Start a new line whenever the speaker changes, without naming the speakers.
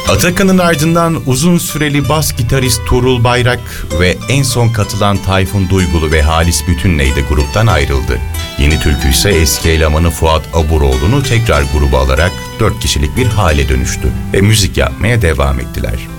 Atakan'ın ardından uzun süreli bas gitarist Tuğrul Bayrak ve en son katılan Tayfun Duygulu ve Halis Bütünley de gruptan ayrıldı. Yeni Türkü ise eski elemanı Fuat Aburoğlu'nu tekrar gruba alarak 4 kişilik bir hale dönüştü ve müzik yapmaya devam ettiler.